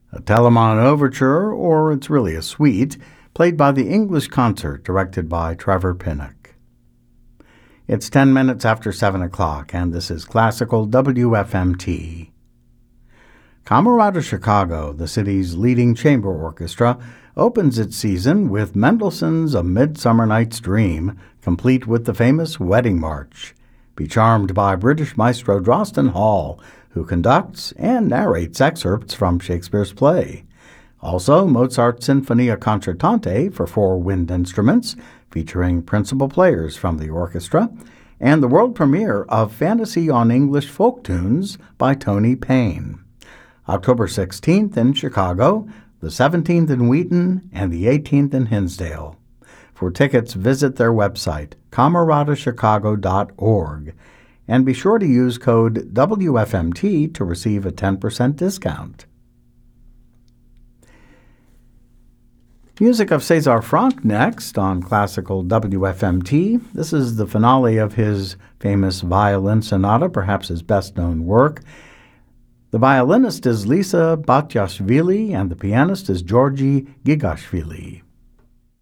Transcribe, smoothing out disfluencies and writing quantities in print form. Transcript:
a Telemann overture, or it's really a suite, played by the English Concert, directed by Trevor Pinnock. It's 10 minutes after 7 o'clock, and this is Classical WFMT. Camerata Chicago, the city's leading chamber orchestra, opens its season with Mendelssohn's A Midsummer Night's Dream, complete with the famous Wedding March. Be charmed by British maestro Drosten Hall, who conducts and narrates excerpts from Shakespeare's play. Also, Mozart's Sinfonia Concertante for 4 wind instruments, featuring principal players from the orchestra, and the world premiere of Fantasy on English Folk Tunes by Tony Payne. October 16th in Chicago, the 17th in Wheaton, and the 18th in Hinsdale. For tickets, visit their website, cameratachicago.org, and be sure to use code WFMT to receive a 10% discount. Music of César Franck next on Classical WFMT. This is the finale of his famous violin sonata, perhaps his best-known work. The violinist is Lisa Batyashvili, and the pianist is Georgi Gigashvili.